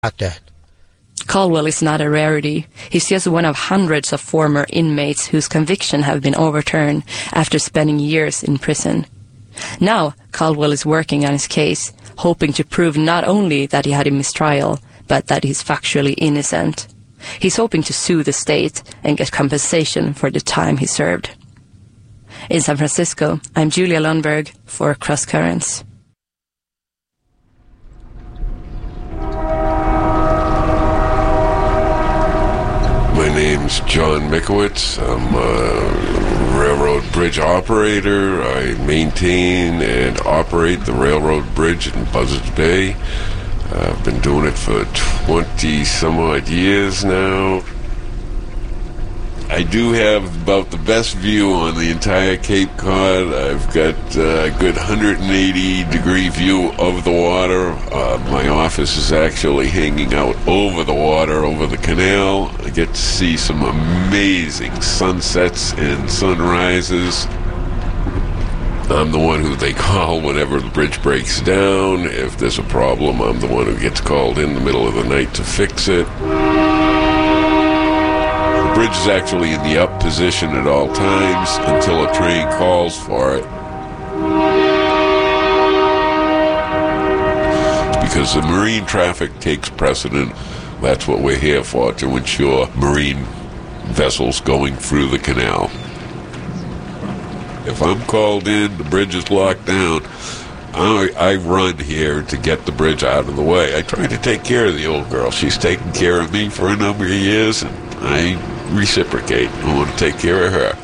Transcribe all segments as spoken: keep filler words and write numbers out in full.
about that. Caldwell is not a rarity. He's just one of hundreds of former inmates whose convictions have been overturned after spending years in prison. Now, Caldwell is working on his case, hoping to prove not only that he had a mistrial, but that he's factually innocent. He's hoping to sue the state and get compensation for the time he served. In San Francisco, I'm Julia Lundberg for Cross Currents. My name's John Mikowitz. I'm a railroad bridge operator. I maintain and operate the railroad bridge in Buzzards Bay. I've been doing it for twenty some odd years now. I do have about the best view on the entire Cape Cod. I've got a good one hundred eighty degree view of the water. Uh, my office is actually hanging out over the water, over the canal. I get to see some amazing sunsets and sunrises. I'm the one who they call whenever the bridge breaks down. If there's a problem, I'm the one who gets called in the middle of the night to fix it. The bridge is actually in the up position at all times until a train calls for it. Because the marine traffic takes precedent. That's what we're here for, to ensure marine vessels going through the canal. If I'm called in, the bridge is locked down, I, I run here to get the bridge out of the way. I try to take care of the old girl. She's taken care of me for a number of years, and I reciprocate. I want to take care of her.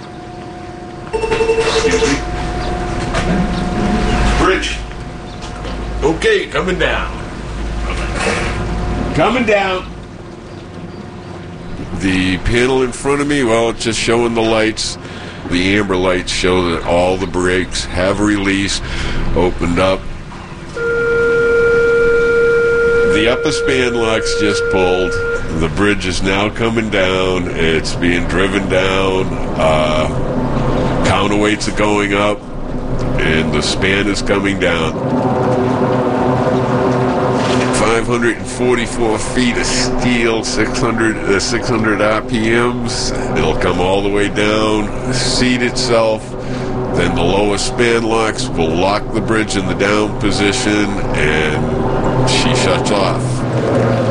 Excuse me. Bridge. Okay, coming down. Coming down. The panel in front of me, well, it's just showing the lights. The amber lights show that all the brakes have released, opened up. The upper span locks just pulled. The bridge is now coming down. It's being driven down. Uh, counterweights are going up, and the span is coming down. five hundred forty-four feet of steel, six hundred, uh, six hundred R P Ms. It'll come all the way down, seat itself. Then the lower span locks will lock the bridge in the down position, and she shuts off.